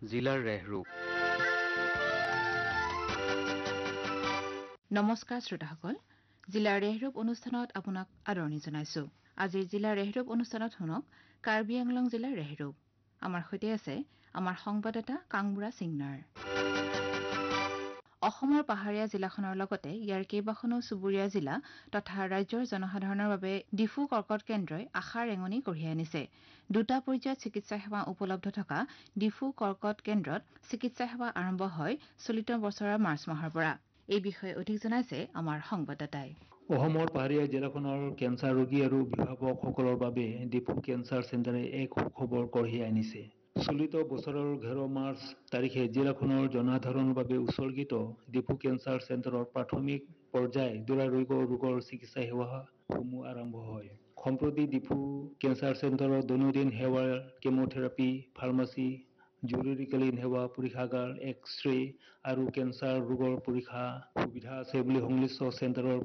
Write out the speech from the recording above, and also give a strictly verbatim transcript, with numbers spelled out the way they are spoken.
জিলাৰ ৰেহৰূপ। নমস্কাৰ শ্ৰোতাসকল, জিলাৰ ৰেহৰূপ অনুষ্ঠানত আপোনাক আদৰণি জনাইছো। আজিৰ জিলাৰ ৰেহৰূপ অনুষ্ঠানত শুনক কাৰ্বি আংলং জিলাৰ ৰেহৰূপ। আমাৰ সৈতে আছে আমাৰ সংবাদদাতা কাংবুৰা সিংনাৰ। অসমৰ পাহাৰীয়া জিলাখনৰ লগতে ইয়াৰ কেইবাখনো চুবুৰীয়া জিলা তথা ৰাজ্যৰ জনসাধাৰণৰ বাবে ডিফু কৰ্কট কেন্দ্ৰই আশাৰ ৰেঙনি কঢ়িয়াই আনিছে। দুটা পৰ্যায়ত চিকিৎসা সেৱা উপলব্ধ থকা ডিফু কৰ্কট কেন্দ্ৰত চিকিৎসা সেৱা আৰম্ভ হয় চলিত বছৰৰ মাৰ্চ মাহৰ পৰা। এই বিষয়ে অধিক জনাইছে আমাৰ সংবাদদাতাই। অসমৰ পাহাৰীয়া জিলাখনৰ কেঞ্চাৰ ৰোগী আৰু অভিভাৱকসকলৰ বাবে ডিফু কেঞ্চাৰ চেণ্টাৰে এক সুখবৰ কঢ়িয়াই আনিছে। চলিত বছৰৰ এঘাৰ মাৰ্চ তাৰিখে জিলাখনৰ জনসাধাৰণৰ বাবে উৎসৰ্গিত ডিফু কেঞ্চাৰ চেণ্টাৰৰ প্ৰাথমিক পৰ্যায় দুৰাৰোগ্য ৰোগৰ চিকিৎসা সেৱাসমূহ আৰম্ভ হয়। সম্প্ৰতি ডিফু কেঞ্চাৰ চেণ্টাৰত দৈনন্দিন সেৱাৰ কেমোথেৰাপি, ফাৰ্মাচী, জৰুৰীকালীন সেৱা, পৰীক্ষাগাৰ, এক্স-ৰে আৰু কেঞ্চাৰ ৰোগৰ পৰীক্ষা সুবিধা আছে বুলি সংশ্লিষ্ট চেণ্টাৰৰ